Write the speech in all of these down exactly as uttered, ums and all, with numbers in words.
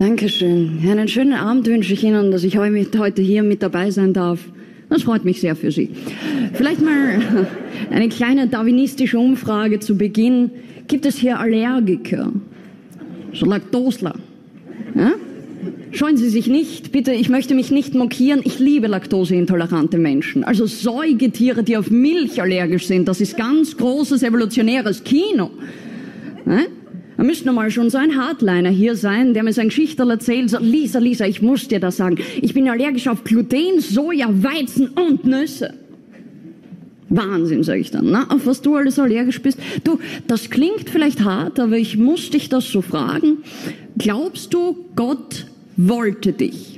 Dankeschön. Einen schönen Abend wünsche ich Ihnen, dass ich heute hier mit dabei sein darf. Das freut mich sehr für Sie. Vielleicht mal eine kleine darwinistische Umfrage zu Beginn. Gibt es hier Allergiker? So Laktosler? Ja? Scheuen Sie sich nicht, bitte, ich möchte mich nicht mokieren. Ich liebe laktoseintolerante Menschen. Also Säugetiere, die auf Milch allergisch sind, das ist ganz großes evolutionäres Kino. Ja? Da müsste noch mal schon so ein Hardliner hier sein, der mir sein Geschichterl erzählt, so, Lisa, Lisa, ich muss dir das sagen. Ich bin allergisch auf Gluten, Soja, Weizen und Nüsse. Wahnsinn, sage ich dann. Na, auf was du alles allergisch bist. Du, das klingt vielleicht hart, aber ich muss dich das so fragen. Glaubst du, Gott wollte dich?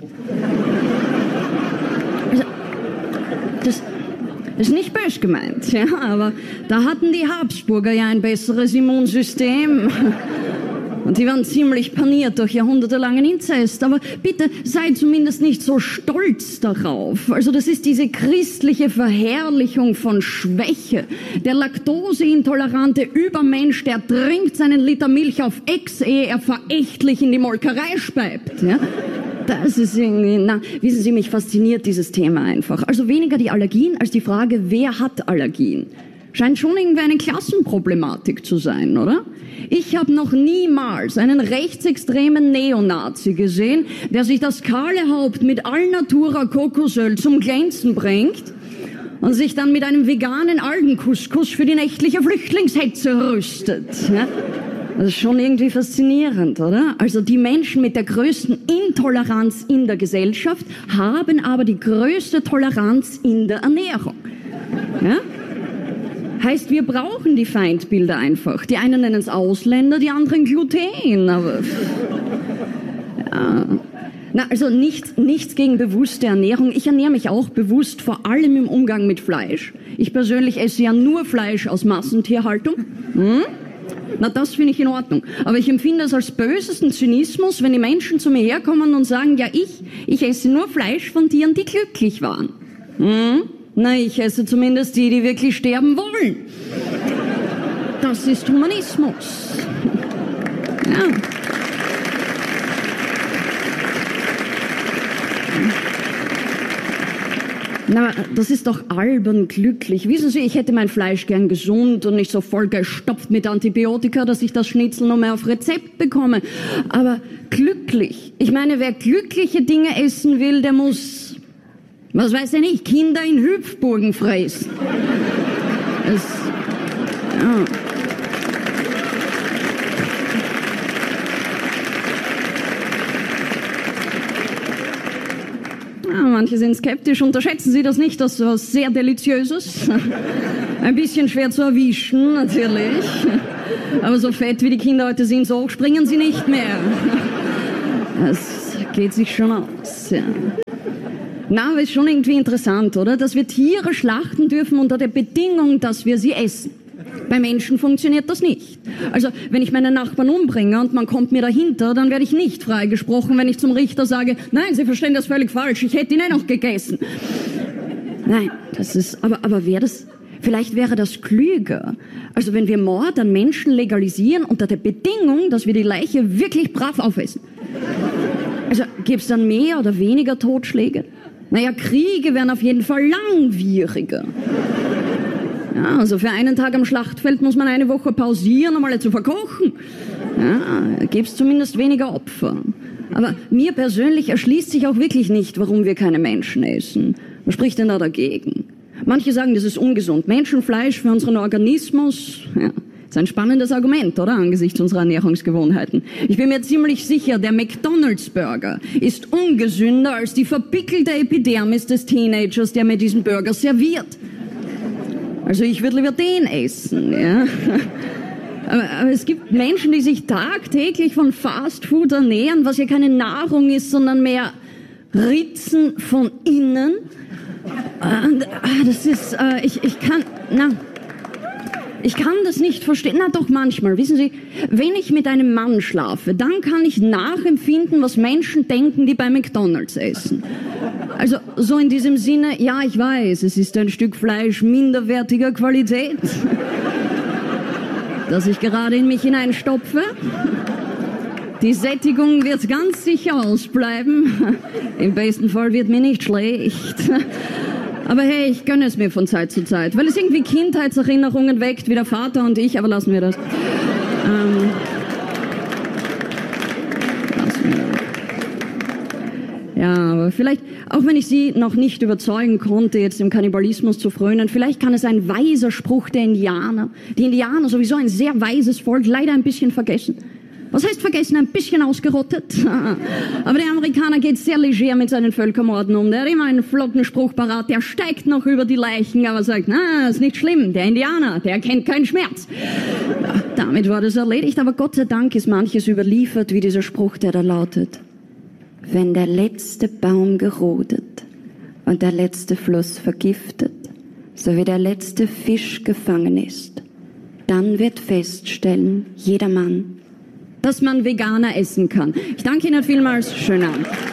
Also, das ist nicht böse gemeint, ja, aber da hatten die Habsburger ja ein besseres Immunsystem. Und die waren ziemlich paniert durch jahrhundertelangen Inzest. Aber bitte, sei zumindest nicht so stolz darauf. Also das ist diese christliche Verherrlichung von Schwäche. Der laktoseintolerante Übermensch, der trinkt seinen Liter Milch auf Ex, ehe er verächtlich in die Molkerei speibt. Ja? Das ist irgendwie, na, wissen Sie, mich fasziniert dieses Thema einfach. Also weniger die Allergien als die Frage, wer hat Allergien? Scheint schon irgendwie eine Klassenproblematik zu sein, oder? Ich habe noch niemals einen rechtsextremen Neonazi gesehen, der sich das kahle Haupt mit Alnatura Kokosöl zum Glänzen bringt und sich dann mit einem veganen Algencouscous für die nächtliche Flüchtlingshetze rüstet. Ja? Das ist schon irgendwie faszinierend, oder? Also die Menschen mit der größten Intoleranz in der Gesellschaft haben aber die größte Toleranz in der Ernährung. Ja? Heißt, wir brauchen die Feindbilder einfach. Die einen nennen es Ausländer, die anderen Gluten. Aber ja. Na, also nichts, nichts gegen bewusste Ernährung. Ich ernähre mich auch bewusst, vor allem im Umgang mit Fleisch. Ich persönlich esse ja nur Fleisch aus Massentierhaltung. Hm? Na, das finde ich in Ordnung. Aber ich empfinde es als bösesten Zynismus, wenn die Menschen zu mir herkommen und sagen, ja, ich, ich esse nur Fleisch von Tieren, die glücklich waren. Hm? Na, ich esse zumindest die, die wirklich sterben wollen. Das ist Humanismus. Ja. Na, das ist doch albern glücklich. Wissen Sie, ich hätte mein Fleisch gern gesund und nicht so voll gestopft mit Antibiotika, dass ich das Schnitzel nur mehr auf Rezept bekomme. Aber glücklich. Ich meine, wer glückliche Dinge essen will, der muss, was weiß ich nicht, Kinder in Hüpfburgen fressen. Es, ja. Ja, manche sind skeptisch. Unterschätzen Sie das nicht, das ist was sehr Deliziöses. Ein bisschen schwer zu erwischen, natürlich. Aber so fett wie die Kinder heute sind, so hoch springen sie nicht mehr. Das geht sich schon aus, ja. Na, aber ist schon irgendwie interessant, oder? Dass wir Tiere schlachten dürfen unter der Bedingung, dass wir sie essen. Bei Menschen funktioniert das nicht. Also, wenn ich meinen Nachbarn umbringe und man kommt mir dahinter, dann werde ich nicht freigesprochen, wenn ich zum Richter sage, nein, Sie verstehen das völlig falsch, ich hätte ihn eh noch gegessen. Nein, das ist, aber, aber wäre das, vielleicht wäre das klüger. Also, wenn wir Mord an Menschen legalisieren unter der Bedingung, dass wir die Leiche wirklich brav aufessen. Also, gäbe es dann mehr oder weniger Totschläge? Naja, Kriege wären auf jeden Fall langwieriger. Ja, also für einen Tag am Schlachtfeld muss man eine Woche pausieren, um alle zu verkochen. Ja, gäbe es zumindest weniger Opfer. Aber mir persönlich erschließt sich auch wirklich nicht, warum wir keine Menschen essen. Was spricht denn da dagegen? Manche sagen, das ist ungesund. Menschenfleisch für unseren Organismus, ja, ist ein spannendes Argument, oder? Angesichts unserer Ernährungsgewohnheiten. Ich bin mir ziemlich sicher, der McDonald's-Burger ist ungesünder als die verpickelte Epidermis des Teenagers, der mir diesen Burger serviert. Also ich würde lieber den essen, ja. Aber, aber es gibt Menschen, die sich tagtäglich von Fastfood ernähren, was ja keine Nahrung ist, sondern mehr Ritzen von innen. Und, ah, das ist, äh, ich, ich kann, na, ich kann das nicht verstehen. Na doch, manchmal, wissen Sie, wenn ich mit einem Mann schlafe, dann kann ich nachempfinden, was Menschen denken, die bei McDonald's essen. Also so in diesem Sinne, ja, ich weiß, es ist ein Stück Fleisch minderwertiger Qualität, das ich gerade in mich hineinstopfe. Die Sättigung wird ganz sicher ausbleiben. Im besten Fall wird mir nicht schlecht. Aber hey, ich gönne es mir von Zeit zu Zeit, weil es irgendwie Kindheitserinnerungen weckt, wie der Vater und ich, aber lassen wir das. Ähm, lassen wir das. Ja, aber vielleicht, auch wenn ich Sie noch nicht überzeugen konnte, jetzt dem Kannibalismus zu frönen, vielleicht kann es ein weiser Spruch der Indianer, die Indianer sowieso ein sehr weises Volk, leider ein bisschen vergessen. Was heißt vergessen? Ein bisschen ausgerottet. Aber der Amerikaner geht sehr leger mit seinen Völkermorden um. Der hat immer einen flotten Spruch parat, der steigt noch über die Leichen, aber sagt, na, ist nicht schlimm, der Indianer, der kennt keinen Schmerz. Ja, damit war das erledigt, aber Gott sei Dank ist manches überliefert, wie dieser Spruch, der da lautet: Wenn der letzte Baum gerodet und der letzte Fluss vergiftet, so wie der letzte Fisch gefangen ist, dann wird feststellen jedermann, dass man Veganer essen kann. Ich danke Ihnen vielmals. Schönen Abend.